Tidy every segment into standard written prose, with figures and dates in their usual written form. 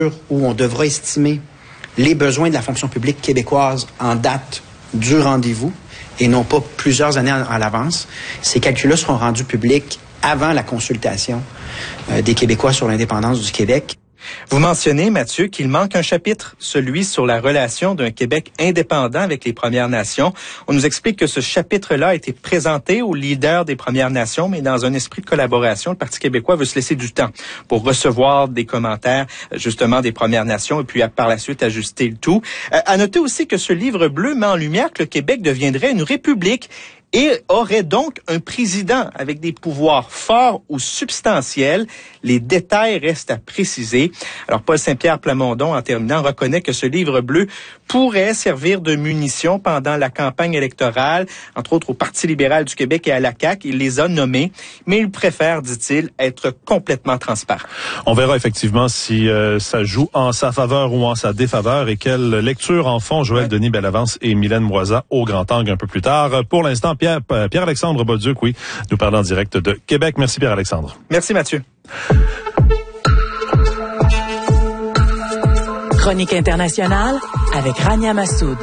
où on devra estimer les besoins de la fonction publique québécoise en date du rendez-vous et non pas plusieurs années à l'avance. Ces calculs-là seront rendus publics avant la consultation des Québécois sur l'indépendance du Québec. Vous mentionnez, Mathieu, qu'il manque un chapitre, celui sur la relation d'un Québec indépendant avec les Premières Nations. On nous explique que ce chapitre-là a été présenté aux leaders des Premières Nations, mais dans un esprit de collaboration, le Parti québécois veut se laisser du temps pour recevoir des commentaires, justement, des Premières Nations et puis par la suite ajuster le tout. À noter aussi que ce livre bleu met en lumière que le Québec deviendrait une république et aurait donc un président avec des pouvoirs forts ou substantiels. Les détails restent à préciser. Alors, Paul Saint-Pierre Plamondon, en terminant, reconnaît que ce livre bleu pourrait servir de munition pendant la campagne électorale, entre autres au Parti libéral du Québec et à la CAQ. Il les a nommés, mais il préfère, dit-il, être complètement transparent. On verra effectivement si ça joue en sa faveur ou en sa défaveur et quelle lecture en font Joël Denis Bellavance et Mylène Moisa au grand angle un peu plus tard. Pour l'instant, Pierre-Alexandre Bolduc, oui, nous parle en direct de Québec. Merci Pierre-Alexandre. Merci Mathieu. Chronique internationale avec Rania Massoud.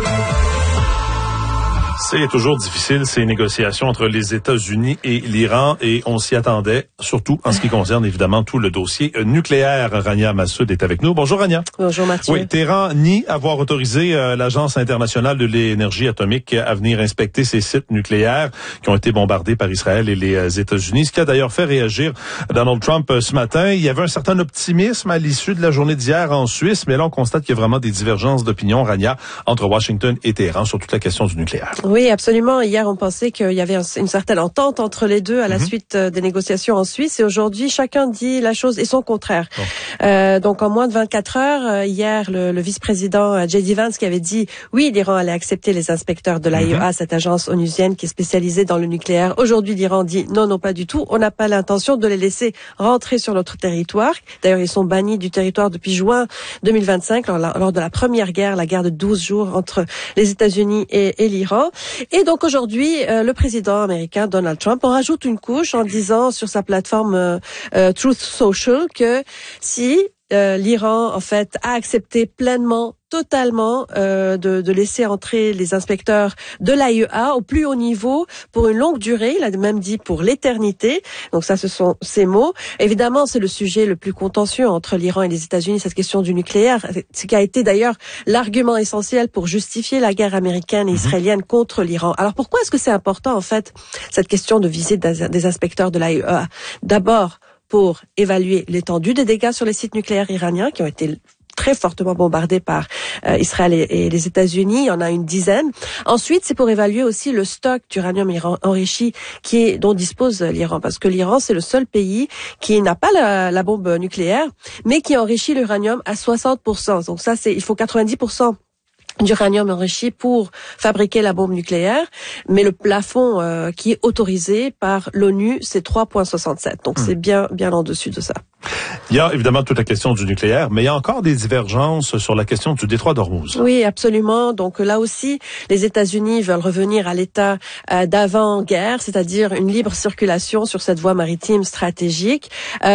C'est toujours difficile, ces négociations entre les États-Unis et l'Iran, et on s'y attendait, surtout en ce qui concerne évidemment tout le dossier nucléaire. Rania Massoud est avec nous. Bonjour Rania. Bonjour Mathieu. Oui, Téhéran nie avoir autorisé l'Agence internationale de l'énergie atomique à venir inspecter ces sites nucléaires qui ont été bombardés par Israël et les États-Unis, ce qui a d'ailleurs fait réagir Donald Trump ce matin. Il y avait un certain optimisme à l'issue de la journée d'hier en Suisse, mais là on constate qu'il y a vraiment des divergences d'opinion, Rania, entre Washington et Téhéran sur toute la question du nucléaire. Oui, absolument. Hier, on pensait qu'il y avait une certaine entente entre les deux à la suite des négociations en Suisse. Et aujourd'hui, chacun dit la chose et son contraire. Donc, en moins de 24 heures, hier, le vice-président J.D. Vance qui avait dit, oui, l'Iran allait accepter les inspecteurs de l'AIEA, cette agence onusienne qui est spécialisée dans le nucléaire. Aujourd'hui, l'Iran dit, non, pas du tout. On n'a pas l'intention de les laisser rentrer sur notre territoire. D'ailleurs, ils sont bannis du territoire depuis juin 2025, lors de la première guerre, la guerre de 12 jours entre les États-Unis et l'Iran. Et donc aujourd'hui, le président américain Donald Trump en rajoute une couche en disant sur sa plateforme Truth Social que si l'Iran en fait a accepté pleinement, totalement de laisser entrer les inspecteurs de l'AIEA au plus haut niveau pour une longue durée, il a même dit pour l'éternité. Donc ça, ce sont ses mots. Évidemment, c'est le sujet le plus contentieux entre l'Iran et les États-Unis, cette question du nucléaire, ce qui a été d'ailleurs l'argument essentiel pour justifier la guerre américaine et israélienne contre l'Iran. Alors pourquoi est-ce que c'est important en fait cette question de visite des inspecteurs de l'AIEA? D'abord, pour évaluer l'étendue des dégâts sur les sites nucléaires iraniens qui ont été très fortement bombardés par Israël et les États-Unis. Il y en a une dizaine. Ensuite, c'est pour évaluer aussi le stock d'uranium enrichi dont dispose l'Iran. Parce que l'Iran, c'est le seul pays qui n'a pas la bombe nucléaire, mais qui enrichit l'uranium à 60%. Donc ça, il faut 90% d'uranium enrichi pour fabriquer la bombe nucléaire, mais le plafond qui est autorisé par l'ONU, c'est 3,67. Donc c'est bien en dessus de ça. Il y a évidemment toute la question du nucléaire, mais il y a encore des divergences sur la question du détroit d'Ormuz. Oui, absolument. Donc là aussi, les États-Unis veulent revenir à l'état d'avant-guerre, c'est-à-dire une libre circulation sur cette voie maritime stratégique,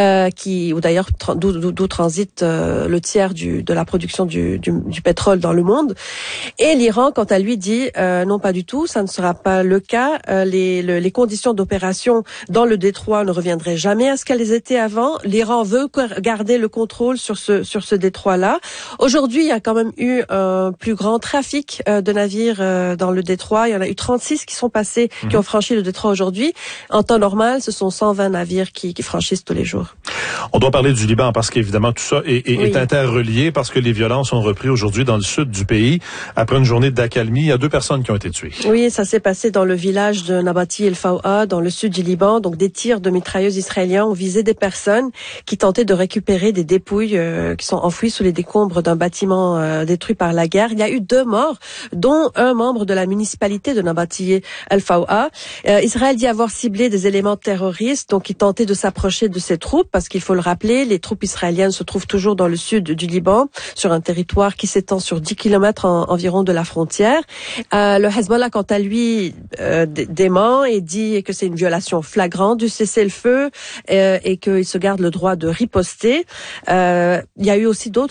où d'ailleurs d'où transite le tiers de la production du pétrole dans le monde. Et l'Iran, quant à lui, dit non, pas du tout, ça ne sera pas le cas. Les conditions d'opération dans le détroit ne reviendraient jamais à ce qu'elles étaient avant. L'Iran veut garder le contrôle sur ce détroit-là. Aujourd'hui, il y a quand même eu un plus grand trafic de navires dans le détroit. Il y en a eu 36 qui sont passés, qui ont franchi le détroit aujourd'hui. En temps normal, ce sont 120 navires qui franchissent tous les jours. On doit parler du Liban parce qu'évidemment tout ça est interrelié, parce que les violences ont repris aujourd'hui dans le sud du pays. Après une journée d'accalmie, il y a 2 personnes qui ont été tuées. Oui, ça s'est passé dans le village de Nabati El Faoua, dans le sud du Liban. Donc des tirs de mitrailleuses israéliens ont visé des personnes qui tentaient de récupérer des dépouilles qui sont enfouies sous les décombres d'un bâtiment détruit par la guerre. Il y a eu 2 morts, dont un membre de la municipalité de Nabati El Faoua. Israël dit avoir ciblé des éléments terroristes, donc qui tentaient de s'approcher de ses troupes, parce qu'il faut le rappeler, les troupes israéliennes se trouvent toujours dans le sud du Liban, sur un territoire qui s'étend sur 10 kilomètres environ de la frontière. Le Hezbollah, quant à lui, dément et dit que c'est une violation flagrante du cessez-le-feu et qu'il se garde le droit droit de riposter. Il y a eu aussi d'autres